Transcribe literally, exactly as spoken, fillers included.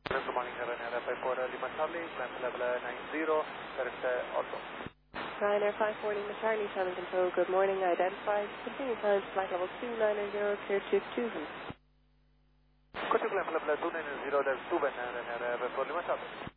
Good morning, Ryanair five four Lima Charlie, climb level nine zero, correct auto. Ryanair five four Lima Charlie, Channel Control, good morning, identified, continue climb flight level two nine zero, clear to Tucson. Good to climb level two nine zero, there's two Ryanair five four Lima Charlie.